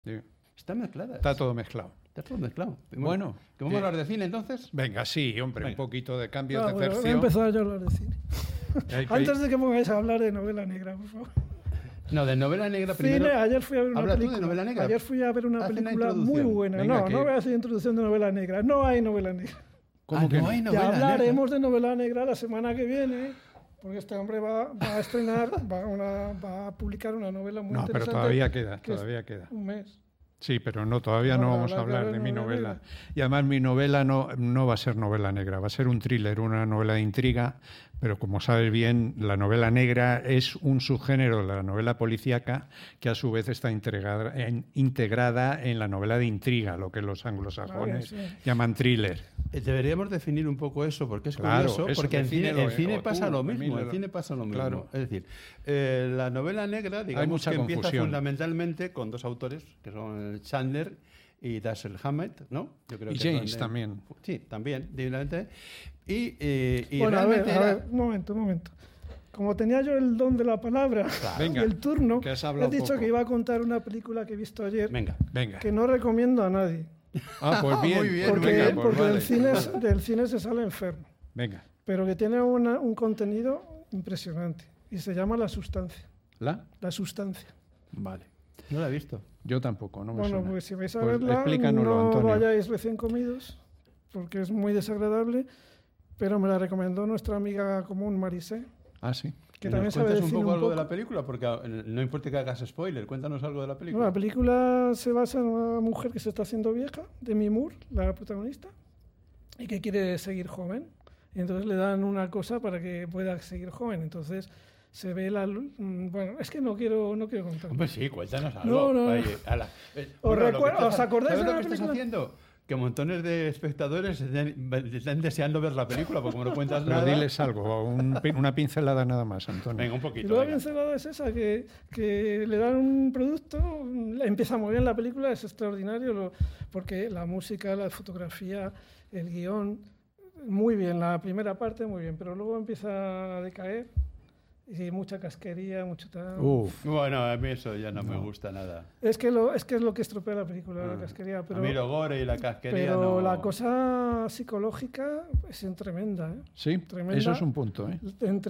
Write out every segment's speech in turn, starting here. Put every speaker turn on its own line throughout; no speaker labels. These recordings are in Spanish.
Sí.
Están mezcladas.
Está todo mezclado.
Está todo mezclado.
Bueno,
¿que vamos a hablar de cine entonces?
Venga, sí, hombre,
Venga.
Un poquito de cambio de
Voy a
tercio.
empezar yo a hablar de cine.
Hay-
Antes de que pongáis a hablar de novela negra, por favor.
No, de novela negra primero.
Cine, ayer fui a ver una
Habla tú de
película.
novela negra.
Ayer fui a ver una
Haz una
película muy
introducción.
buena.
Venga,
no,
que-
no voy a hacer introducción de novela negra. No hay novela negra.
¿Cómo que no?
hay
Ya
novela
hablaremos
negra?
de novela negra la semana que viene, porque este hombre va a estrenar, va a publicar una novela muy
No, pero
interesante.
todavía queda,
que es
todavía queda.
Un mes.
Sí, pero no, todavía no vamos a hablar de mi novela. Y además mi novela no va a ser novela negra, va a ser un thriller, una novela de intriga, pero como sabes bien, la novela negra es un subgénero de la novela policíaca que a su vez está integrada en la novela de intriga, lo que los anglosajones
Vale, sí.
llaman thriller.
Deberíamos definir un poco eso, porque es
Claro,
curioso,
eso,
porque en
defínelo,
cine
o
pasa
tú,
lo mismo.
Emilio.
En cine pasa lo mismo.
Claro.
Es decir, la novela negra, digamos
mucha
que empieza
confusión.
fundamentalmente con dos autores, que son Chandler y Dashiell Hammett, ¿no? Yo creo
Y
que
James
son
también.
Sí, también, divinamente. Y
Bueno,
realmente
a
era...
ver, un momento. Como tenía yo el don de la palabra
Venga,
y el turno,
que has
he
hablado
dicho
poco.
que iba a contar una película que he visto ayer,
Venga.
Venga.
que no recomiendo a nadie.
Ah, pues bien.
Muy bien,
pues
Porque,
venga, pues
porque
vale.
del cine se sale enfermo,
Venga.
pero que tiene un contenido impresionante y se llama La Sustancia.
¿La?
La Sustancia.
Vale. No la he visto.
Yo tampoco, no me
Bueno,
suena.
pues si vais a
Pues
verla,
explícanoslo,
no
Antonio.
vayáis recién comidos, porque es muy desagradable, pero me la recomendó nuestra amiga común Marisé,
Ah, sí.
que
¿Nos
también sabe
cuentas
de
un
cine
poco
un
algo de
poco.
la película? Porque no importa que hagas spoiler, cuéntanos algo de la
Bueno,
película.
la película se basa en una mujer que se está haciendo vieja, Demi Moore, la protagonista, y que quiere seguir joven. Y entonces le dan una cosa para que pueda seguir joven. Entonces se ve bueno, es que no quiero contar.
Hombre, sí, cuéntanos algo.
No.
Oye, ala.
Os
Bueno, lo que
recuerdo- ¿os acordáis
¿sabes
de
lo
la
que estás
película?
haciendo? Que montones de espectadores están deseando ver la película, porque como no cuentas
Pero
nada...
diles algo, una pincelada nada más, Antonio.
Venga, un
Y
poquito.
luego la
venga.
pincelada es esa, que le dan un producto, empieza muy bien la película, es extraordinario, porque la música, la fotografía, el guión, muy bien, la primera parte muy bien, pero luego empieza a decaer y mucha casquería, mucho tal.
Bueno, a mí eso ya no me gusta nada.
Es que es lo que estropea la película, la casquería, pero,
a mí lo gore y la casquería
pero
no...
la cosa psicológica es tremenda, ¿eh?
Sí,
Tremenda.
eso es un punto, ¿eh?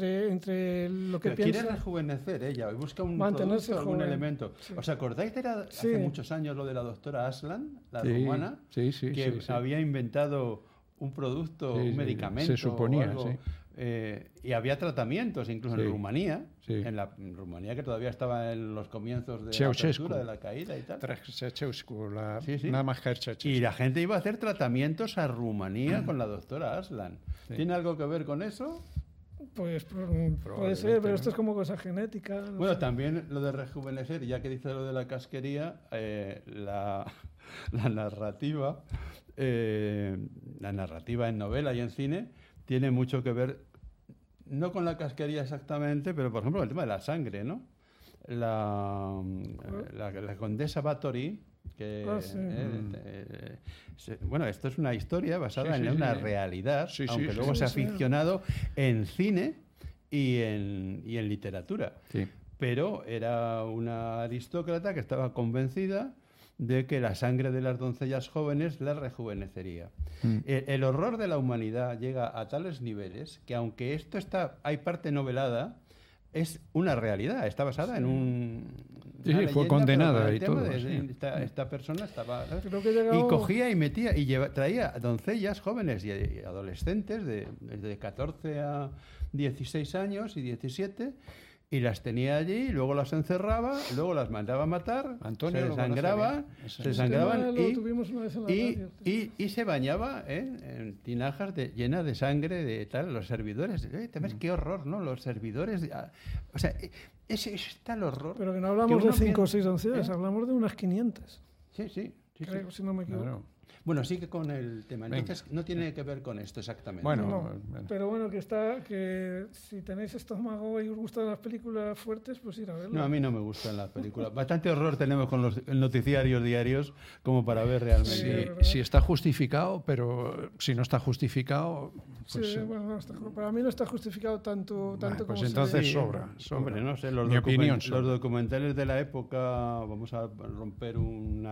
Entre lo que
Pero quiere
piensa...
rejuvenecer ella, y busca un
Mantenerse
producto, algún
joven.
elemento.
Sí.
¿Os acordáis de hace
Sí.
muchos años lo de la doctora Aslan, la
Sí,
rumana?
sí, sí,
que
sí, sí.
había inventado un producto,
Sí,
un
sí,
medicamento.
se suponía,
o algo,
sí.
Y había tratamientos, incluso
Sí,
en Rumanía,
sí.
en Rumanía que todavía estaba en los comienzos de
Ceausescu.
la apertura, de la caída y tal.
Ceausescu,
Sí.
nada más que Ceausescu.
Y la gente iba a hacer tratamientos a Rumanía con la doctora Aslan.
Sí.
¿Tiene algo que ver con eso?
Pues puede ser, pero esto es como cosa genética. no
Bueno,
sé.
también lo de rejuvenecer, ya que dice lo de la casquería, la narrativa, la narrativa en novela y en cine tiene mucho que ver, no con la casquería exactamente, pero por ejemplo el tema de la sangre, ¿no? La condesa Bathory, que
Sí.
bueno, esto es una historia basada
Sí, sí,
en una
sí.
realidad,
Sí, sí,
aunque
sí,
luego
sí,
se ha
sí.
ficcionado en cine y en literatura.
Sí.
Pero era una aristócrata que estaba convencida de que la sangre de las doncellas jóvenes la rejuvenecería. El horror de la humanidad llega a tales niveles que, aunque hay parte novelada, es una realidad, está basada en
Sí,
una
sí, fue
leyenda,
condenada
pero con el
y
tema
todo,
de-
sí.
esta persona estaba... ¿sabes?
Creo que he llegado-
Y cogía y metía y traía doncellas jóvenes y adolescentes desde 14 a 16 años y 17 y las tenía allí, y luego las encerraba, luego las mandaba a matar,
Antonio
se
lo conoce
desangraban,
bien. Eso
se
es.
desangraban
Lo tuvimos una vez en la radio.
y se bañaba en tinajas llenas de sangre de tal, los servidores. ¿Te ves qué horror, no? Los servidores... o sea, es tal horror.
Pero que no
que
hablamos
uno
de 5 o
piensa-
6 doncellas,
¿eh?
hablamos de unas 500,
Sí.
creo, si no me equivoco.
Claro.
Bueno, sigue con el tema. Entonces, no tiene que ver con esto exactamente.
Bueno,
No, pero bueno, que si tenéis estómago y os gustan las películas fuertes, pues ir a verlo.
No, a mí no me gustan las películas. Bastante horror tenemos con los noticiarios diarios como para ver realmente.
si está justificado, pero si no está justificado... Pues,
sí, bueno, no está, para mí no está justificado tanto
pues
como
entonces
se ve.
sobra.
Hombre, no sé, los
Mi opinión
documentales de la época, vamos a romper una